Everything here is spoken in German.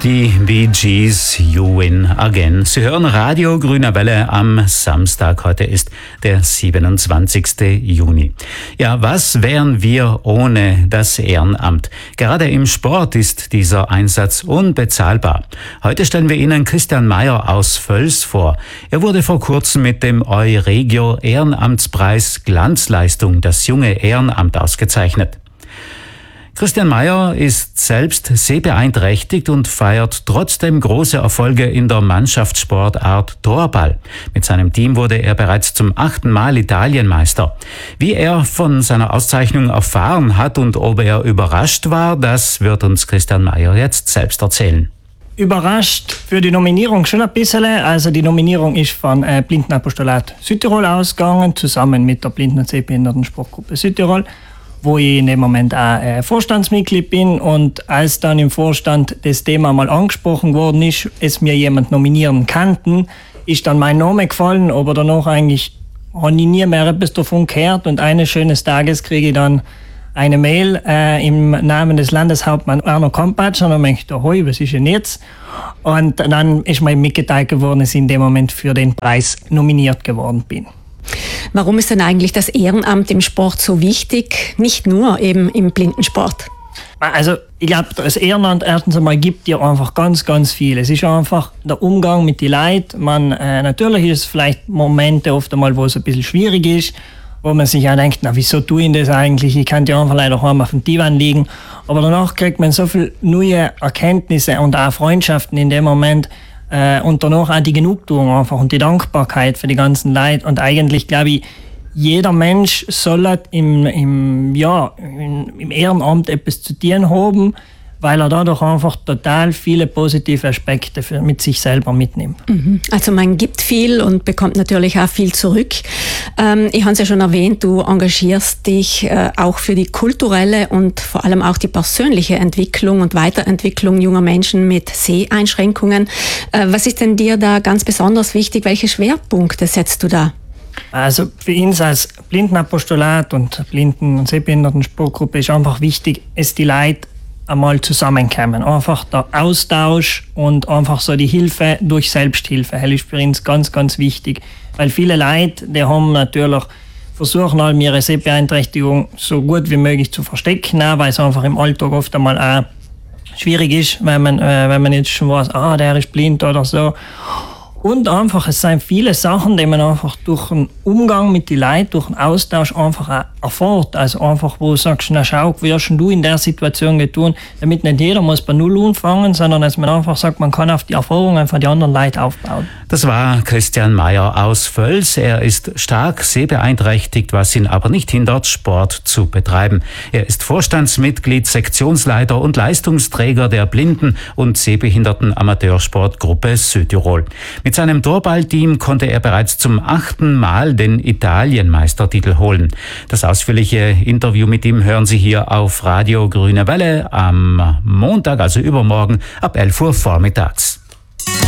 Die Bee Gees, You Win Again. Sie hören Radio Grüne Welle am Samstag. Heute ist der 27. Juni. Ja, was wären wir ohne das Ehrenamt? Gerade im Sport ist dieser Einsatz unbezahlbar. Heute stellen wir Ihnen Christian Meyer aus Völs vor. Er wurde vor kurzem mit dem Euregio Ehrenamtspreis Glanzleistung, das junge Ehrenamt, ausgezeichnet. Christian Meyer ist selbst sehbeeinträchtigt und feiert trotzdem große Erfolge in der Mannschaftssportart Torball. Mit seinem Team wurde er bereits zum 8. Mal Italienmeister. Wie er von seiner Auszeichnung erfahren hat und ob er überrascht war, das wird uns Christian Meyer jetzt selbst erzählen. Überrascht für die Nominierung schon ein bisschen. Also die Nominierung ist von Blindenapostolat Südtirol ausgegangen, zusammen mit der Blinden- und Sehbehindertensportgruppe Südtirol, wo ich in dem Moment auch Vorstandsmitglied bin. Und als dann im Vorstand das Thema mal angesprochen worden ist, es mir jemand nominieren kannten, ist dann mein Name gefallen, aber danach eigentlich habe ich nie mehr etwas davon gehört. Und eines schönen Tages kriege ich dann eine Mail im Namen des Landeshauptmanns Erno Kompatsch, und dann denke ich, hoi, was ist denn jetzt? Und dann ist mir mitgeteilt geworden, dass ich in dem Moment für den Preis nominiert geworden bin. Warum ist denn eigentlich das Ehrenamt im Sport so wichtig, nicht nur eben im Blindensport? Also ich glaube, das Ehrenamt erstens einmal gibt dir einfach ganz, ganz viel. Es ist einfach der Umgang mit den Leuten. Natürlich ist es vielleicht Momente oft einmal, wo es ein bisschen schwierig ist, wo man sich auch denkt, na wieso tue ich das eigentlich? Ich kann die einfach leider heim auf dem Divan liegen. Aber danach kriegt man so viele neue Erkenntnisse und auch Freundschaften in dem Moment. Und danach auch die Genugtuung einfach und die Dankbarkeit für die ganzen Leute. Und eigentlich glaube ich, jeder Mensch soll im Ehrenamt etwas zu tun haben, weil er dadurch einfach total viele positive Aspekte mit sich selber mitnimmt. Also man gibt viel und bekommt natürlich auch viel zurück. Ich habe es ja schon erwähnt, du engagierst dich auch für die kulturelle und vor allem auch die persönliche Entwicklung und Weiterentwicklung junger Menschen mit Seheinschränkungen. Was ist denn dir da ganz besonders wichtig? Welche Schwerpunkte setzt du da? Also für uns als Blindenapostolat und Blinden- und Sehbehindertensportgruppe ist einfach wichtig, dass die Leute einmal zusammenkommen. Einfach der Austausch und einfach so die Hilfe durch Selbsthilfe. Das ist für uns ganz, ganz wichtig. Weil viele Leute, die haben natürlich versuchen, ihre Sehbeeinträchtigung so gut wie möglich zu verstecken, weil es einfach im Alltag oft einmal auch schwierig ist, wenn man jetzt schon weiß, der ist blind oder so. Und einfach, es sind viele Sachen, die man einfach durch den Umgang mit den Leuten, durch den Austausch einfach auch erfährt. Also einfach, wo du sagst, na schau, wie hast du in der Situation getan, damit nicht jeder muss bei Null anfangen, sondern dass man einfach sagt, man kann auf die Erfahrungen von den anderen Leuten aufbauen. Das war Christian Meyer aus Völs. Er ist stark sehbeeinträchtigt, was ihn aber nicht hindert, Sport zu betreiben. Er ist Vorstandsmitglied, Sektionsleiter und Leistungsträger der Blinden- und Sehbehinderten Amateursportgruppe Südtirol. Mit seinem Torballteam konnte er bereits zum 8. Mal den Italienmeistertitel holen. Das ausführliche Interview mit ihm hören Sie hier auf Radio Grüne Welle am Montag, also übermorgen, ab 11 Uhr vormittags.